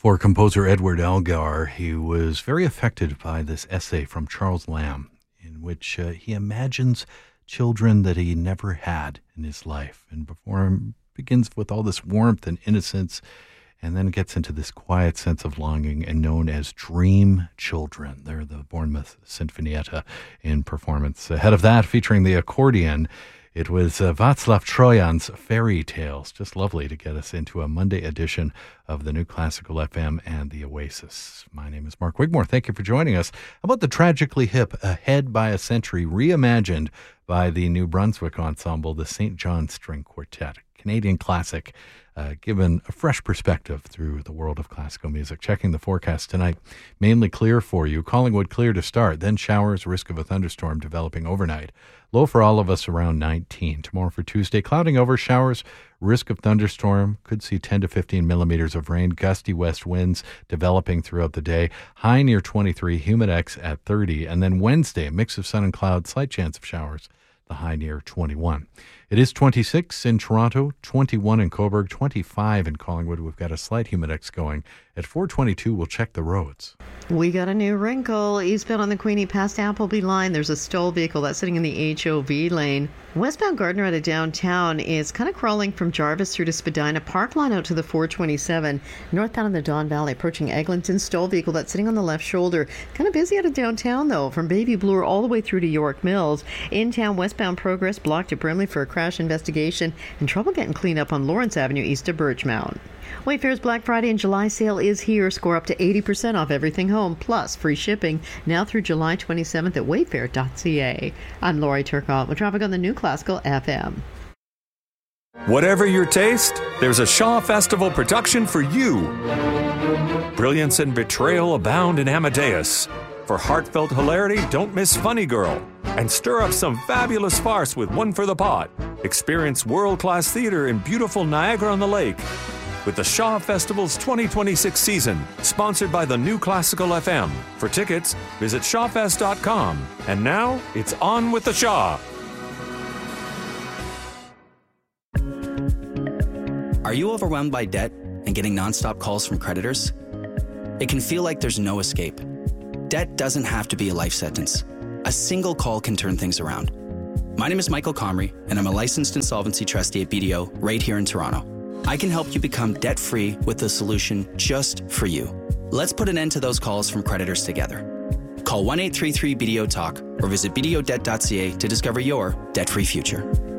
For composer Edward Elgar, he was very affected by this essay from Charles Lamb, in which he imagines children that he never had in his life. And before him begins with all this warmth and innocence, and then gets into this quiet sense of longing and known as Dream Children. They're the Bournemouth Sinfonietta in performance. Ahead of that, featuring the accordion, it was Václav Trojan's Fairy Tales. Just lovely to get us into a Monday edition of the New Classical FM and the Oasis. My name is Mark Wigmore. Thank you for joining us. How about the tragically hip Ahead by a Century, reimagined by the New Brunswick ensemble, the St. John String Quartet, Canadian classic, given a fresh perspective through the world of classical music. Checking the forecast tonight, mainly clear for you. Collingwood clear to start, then showers, risk of a thunderstorm developing overnight. Low for all of us around 19. Tomorrow for Tuesday, clouding over, showers, risk of thunderstorm. Could see 10 to 15 millimeters of rain, gusty west winds developing throughout the day. High near 23, humidex at 30. And then Wednesday, a mix of sun and clouds, slight chance of showers. The high near 21. It is 26 in Toronto, 21 in Cobourg, 25 in Collingwood. We've got a slight humidex going. At 4:22, we'll check the roads. We got a new wrinkle. Eastbound on the Queenie past Appleby line, there's a stall vehicle that's sitting in the HOV lane. Westbound Gardner out of downtown is kind of crawling from Jarvis through to Spadina. Park line out to the 427. Northbound in the Don Valley, approaching Eglinton, stall vehicle that's sitting on the left shoulder. Kind of busy out of downtown, though, from Baby Bloor all the way through to York Mills. In town, westbound progress blocked at Brimley for a crash investigation, and trouble getting cleaned up on Lawrence Avenue east of Birchmount. Wayfair's Black Friday and July sale is here. Score up to 80% off everything home, plus free shipping now through July 27th at wayfair.ca. I'm Lori Turcotte with traffic on the New Classical FM. Whatever your taste, there's a Shaw Festival production for you. Brilliance and betrayal abound in Amadeus. For heartfelt hilarity, don't miss Funny Girl. And stir up some fabulous farce with One for the Pot. Experience world-class theater in beautiful Niagara-on-the-Lake. With the Shaw Festival's 2026 season, sponsored by the New Classical FM. For tickets, visit shawfest.com. And now, it's on with the Shaw. Are you overwhelmed by debt and getting nonstop calls from creditors? It can feel like there's no escape. Debt doesn't have to be a life sentence. A single call can turn things around. My name is Michael Comrie, and I'm a licensed insolvency trustee at BDO right here in Toronto. I can help you become debt-free with a solution just for you. Let's put an end to those calls from creditors together. Call 1-833-BDO-TALK or visit bdodebt.ca to discover your debt-free future.